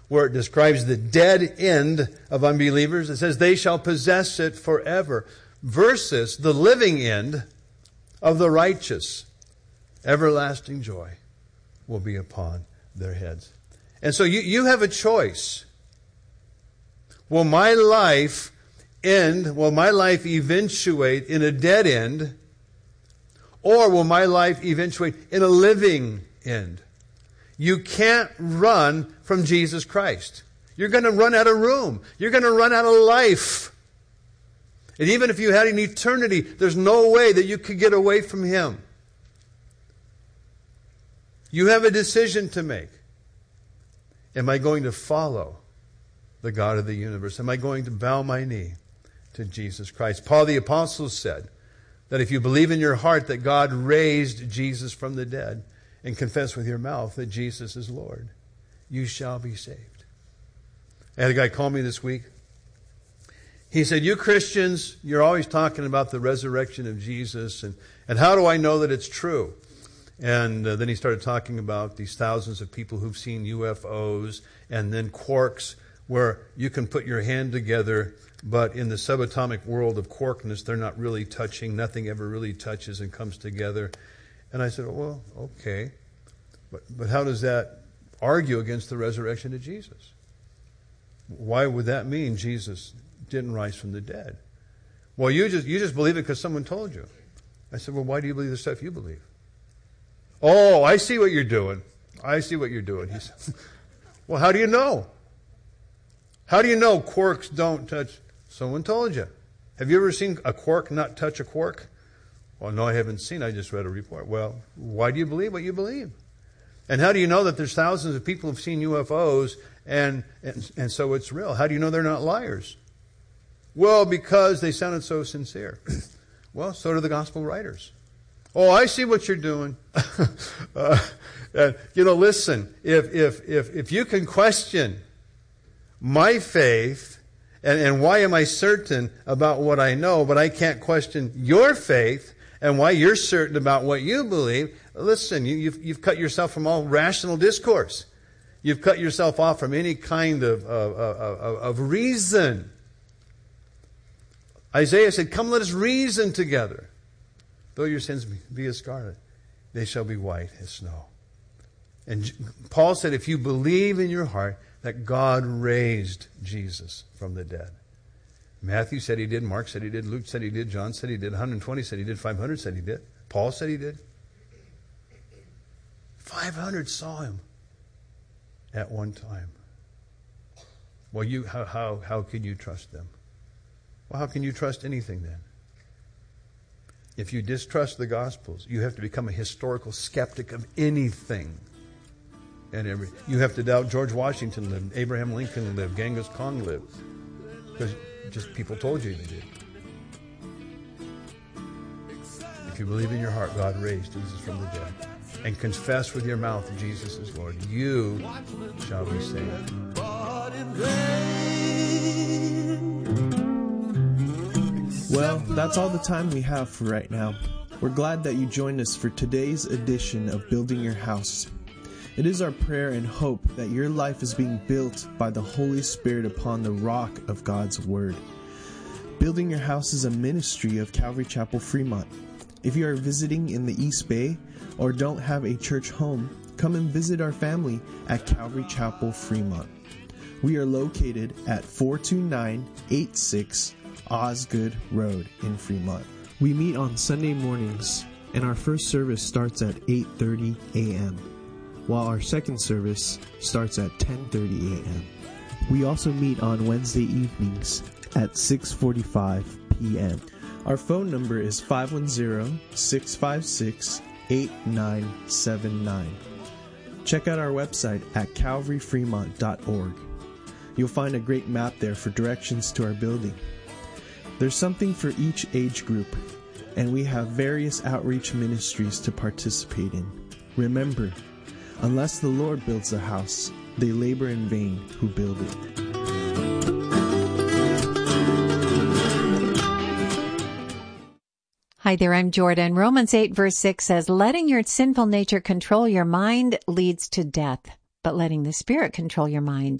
where it describes the dead end of unbelievers. It says, they shall possess it forever. Versus the living end of the righteous. Everlasting joy will be upon their heads. And so you have a choice. Will my life end, will my life eventuate in a dead end, or will my life eventuate in a living end? You can't run from Jesus Christ. You're going to run out of room. You're going to run out of life. And even if you had an eternity, there's no way that you could get away from Him. You have a decision to make. Am I going to follow the God of the universe? Am I going to bow my knee to Jesus Christ? Paul the Apostle said that if you believe in your heart that God raised Jesus from the dead and confess with your mouth that Jesus is Lord, you shall be saved. I had a guy call me this week. He said, you Christians, you're always talking about the resurrection of Jesus, and how do I know that it's true? And then he started talking about these thousands of people who've seen UFOs and then quarks, where you can put your hand together, but in the subatomic world of quarkness, they're not really touching. Nothing ever really touches and comes together. And I said, well, okay. But how does that argue against the resurrection of Jesus? Why would that mean Jesus didn't rise from the dead? Well, you just believe it because someone told you. I said, well, why do you believe the stuff you believe? Oh, I see what you're doing. I see what you're doing. He said, well, how do you know? How do you know quarks don't touch? Someone told you. Have you ever seen a quark not touch a quark? Well, no, I haven't seen. I just read a report. Well, why do you believe what you believe? And how do you know that there's thousands of people who've seen UFOs and so it's real? How do you know they're not liars? Well, because they sounded so sincere. Well, so do the gospel writers. Oh, I see what you're doing. Listen, if you can question my faith, and why am I certain about what I know, but I can't question your faith and why you're certain about what you believe, listen, you've cut yourself from all rational discourse. You've cut yourself off from any kind of reason. Isaiah said, come, let us reason together. Though your sins be as scarlet, they shall be white as snow. And Paul said, if you believe in your heart that God raised Jesus from the dead. Matthew said he did. Mark said he did. Luke said he did. John said he did. 120 said he did. 500 said he did. Paul said he did. 500 saw him at one time. Well, how can you trust them? Well, how can you trust anything then? If you distrust the Gospels, you have to become a historical skeptic of anything. You have to doubt George Washington lived, Abraham Lincoln lived, Genghis Khan lived. Because just people told you they did. If you believe in your heart God raised Jesus from the dead and confess with your mouth that Jesus is Lord, you shall be saved. Well, that's all the time we have for right now. We're glad that you joined us for today's edition of Building Your House. It is our prayer and hope that your life is being built by the Holy Spirit upon the rock of God's Word. Building Your House is a ministry of Calvary Chapel, Fremont. If you are visiting in the East Bay or don't have a church home, come and visit our family at Calvary Chapel, Fremont. We are located at 42986 Osgood Road in Fremont. We meet on Sunday mornings, and our first service starts at 8:30 a.m., while our second service starts at 10:30 a.m. We also meet on Wednesday evenings at 6:45 p.m. Our phone number is 510-656-8979. Check out our website at calvaryfremont.org. You'll find a great map there for directions to our building. There's something for each age group, and we have various outreach ministries to participate in. Remember, unless the Lord builds the house, they labor in vain who build it. Hi there, I'm Jordan. Romans 8 verse 6 says, letting your sinful nature control your mind leads to death, but letting the Spirit control your mind